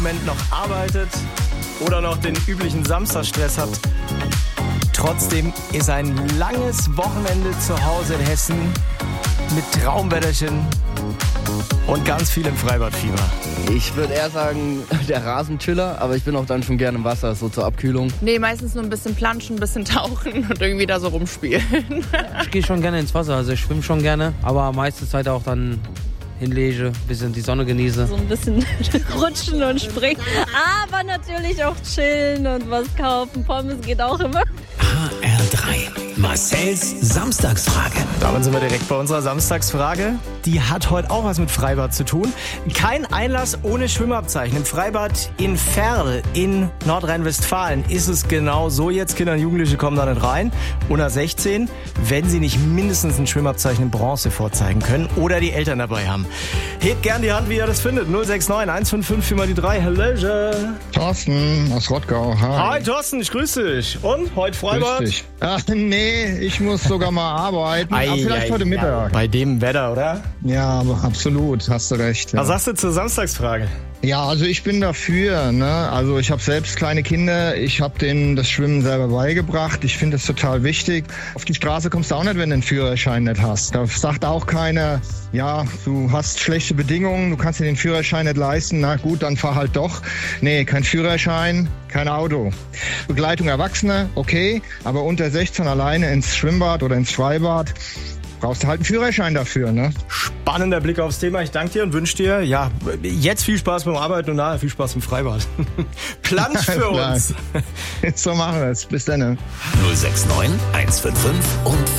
Moment noch arbeitet oder noch den üblichen Samstagsstress habt. Trotzdem ist ein langes Wochenende zu Hause in Hessen mit Traumwetterchen und ganz viel im Freibadfieber. Ich würde eher sagen, der Rasenchiller, aber ich bin auch dann schon gerne im Wasser, so zur Abkühlung. Nee, meistens nur ein bisschen planschen, ein bisschen tauchen und irgendwie da so rumspielen. Ich gehe schon gerne ins Wasser, also ich schwimme schon gerne, aber meiste Zeit auch dann hinlege, ein bisschen die Sonne genieße. So ein bisschen rutschen und springen, aber natürlich auch chillen und was kaufen. Pommes geht auch immer. HR3, Marcells Samstagsfrage. Damit sind wir direkt bei unserer Samstagsfrage. Die hat heute auch was mit Freibad zu tun. Kein Einlass ohne Schwimmabzeichen. Im Freibad in Verl in Nordrhein-Westfalen ist es genau so. Jetzt Kinder und Jugendliche kommen da nicht rein. Unter 16, wenn sie nicht mindestens ein Schwimmabzeichen in Bronze vorzeigen können oder die Eltern dabei haben. Hebt gern die Hand, wie ihr das findet. 069 155 4 mal die 3. Hello. Thorsten aus Rottgau. Hi Thorsten, ich grüße dich. Und heute Freibad? Grüß dich. Ach nee, ich muss sogar mal arbeiten. Aber vielleicht heute Mittag. Bei dem Wetter, oder? Ja, aber absolut, hast du recht. Ja. Was sagst du zur Samstagsfrage? Ja, also ich bin dafür. Ne? Also ich habe selbst kleine Kinder. Ich habe denen das Schwimmen selber beigebracht. Ich finde es total wichtig. Auf die Straße kommst du auch nicht, wenn du einen Führerschein nicht hast. Da sagt auch keiner, ja, du hast schlechte Bedingungen, du kannst dir den Führerschein nicht leisten. Na gut, dann fahr halt doch. Nee, kein Führerschein, kein Auto. Begleitung Erwachsener, okay. Aber unter 16 alleine ins Schwimmbad oder ins Freibad brauchst du halt einen Führerschein dafür, ne? Spannender Blick aufs Thema. Ich danke dir und wünsche dir, ja, jetzt viel Spaß beim Arbeiten und nachher viel Spaß im Freibad. Plansch für uns. So machen wir es. Bis dann. 069 155 und